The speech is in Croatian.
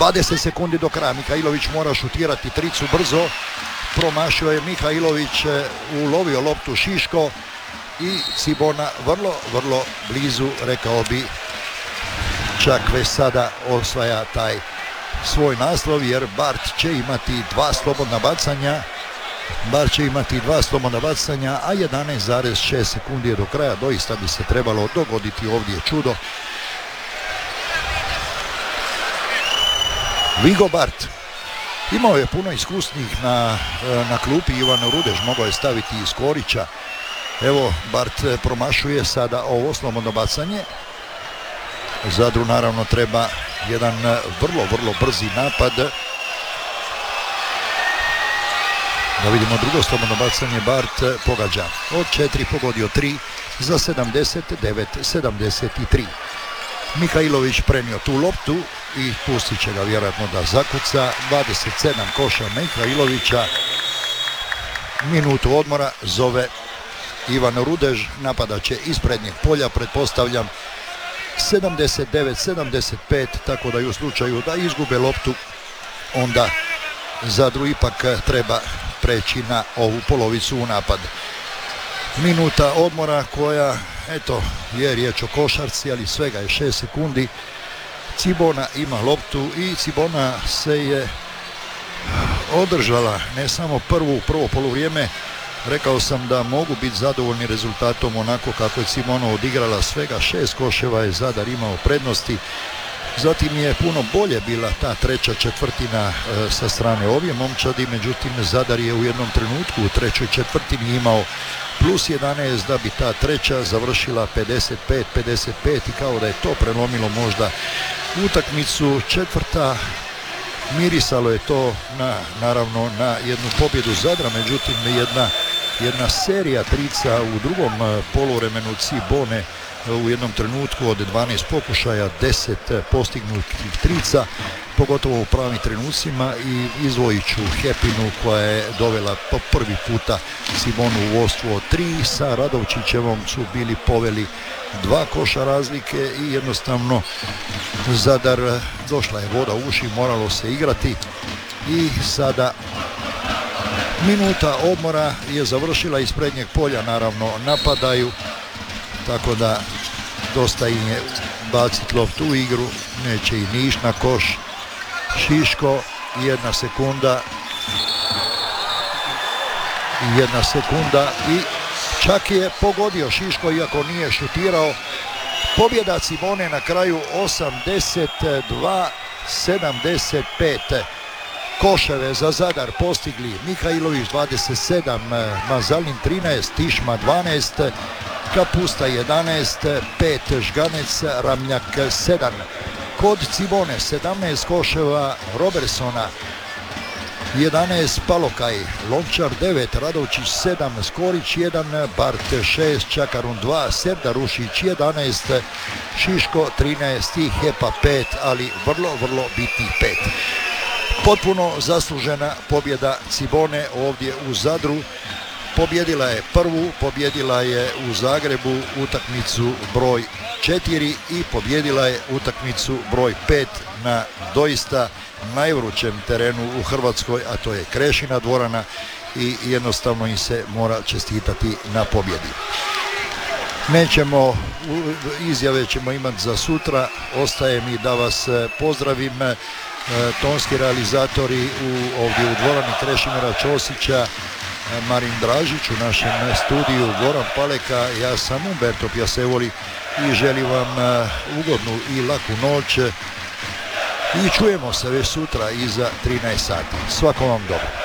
20 sekundi do kraja. Mihajlović mora šutirati tricu brzo. Promašio je Mihajlović, ulovio loptu Šiško i Cibona vrlo blizu, rekao bi, čak već sada osvaja taj svoj naslov, jer Bart će imati dva slobodna bacanja, a 11,6 sekundi je do kraja. Doista bi se trebalo dogoditi ovdje čudo. Vigo Bart imao je puno iskusnih na klupi. Ivan Rudež mogao je staviti iz Korića. Evo, Bart promašuje sada ovo slobodno bacanje. Zadru naravno treba jedan vrlo brzi napad. Da vidimo drugo slobodno bacanje. Bart pogađa. Od 4 pogodio 3 za 79-73. Mihajlović prenio tu loptu i pustit će ga vjerojatno da zakuca. 27 koša Mihajlovića. Minutu odmora zove Ivan Rudež. Napadat će iz prednjeg polja, pretpostavljam 79-75, tako da i u slučaju da izgube loptu, onda Zadru ipak treba preći na ovu polovicu u napad. Minuta odmora koja, eto, je riječ o košarci, ali svega je 6 sekundi. Cibona ima loptu i Cibona se je održala ne samo prvo poluvrijeme. Rekao sam da mogu biti zadovoljni rezultatom onako kako je Cibona odigrala. Svega 6 koševa je Zadar imao prednosti. Zatim je puno bolje bila ta treća četvrtina sa strane ovje momčadi, međutim Zadar je u jednom trenutku u trećoj četvrtini imao plus 11 da bi ta treća završila 55-55 i kao da je to prelomilo možda utakmicu. Četvrta, mirisalo je to naravno na jednu pobjedu Zadra, međutim jedna serija trica u drugom poluvremenu Cibone u jednom trenutku od 12 pokušaja, 10 postignutih trica, pogotovo u pravim trenucima, i izdvojit ću Hepinu koja je dovela po prvi puta Cibonu u vodstvo od 3. Sa Radovčićevom su bili poveli 2 koša razlike i jednostavno Zadar, došla je voda u uši, moralo se igrati i sada minuta odmora je završila. Iz prednjeg polja naravno napadaju, tako da dosta im je baciti loptu u igru. Neće i Niš na koš. Šiško, 1 sekunda i čak je pogodio Šiško iako nije šutirao. Pobjeda Cibone na kraju 82-75. Koševe za Zadar postigli Mihajlović 27, Mazalin 13, Tišma 12, Kapusta 11, 5 Žganec, Ramljak 7. Kod Cibone 17 koševa Robersona, 11 Palokaj, Lončar 9, Radovčić 7, Skorić 1, Bart 6, Čakarun 2, Serdarušić 11, Šiško 13 i Hepa 5, ali vrlo bitnih 5. Potpuno zaslužena pobjeda Cibone ovdje u Zadru. Pobjedila je prvu, pobjedila je u Zagrebu utakmicu broj 4 i pobjedila je utakmicu broj 5 na doista najvrućem terenu u Hrvatskoj, a to je Krešina dvorana, i jednostavno im se mora čestitati na pobjedi. Nećemo, izjave ćemo imati za sutra. Ostaje mi da vas pozdravim. Tonski realizatori ovdje u dvorani Krešimira Ćosića, Marin Dražić, u našem studiju Goran Paleka, ja sam Umberto Pjasevoli i želim vam ugodnu i laku noć i čujemo se već sutra iza 13 sati. Svako vam dobro.